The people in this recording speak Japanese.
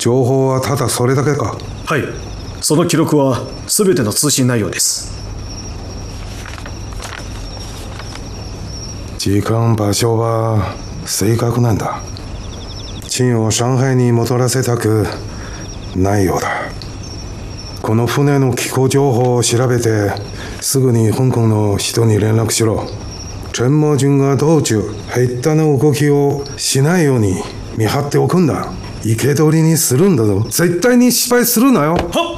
情報はただそれだけか？ はい、その記録は全ての通信内容です。 時間場所は正確なんだ。陳を上海に戻らせたくないようだ。この船の寄港情報を調べてすぐに香港の人に連絡しろ。陳茂順が道中減ったの動きをしないように見張っておくんだ。生け捕りにするんだぞ。絶対に失敗するなよ。 はっ。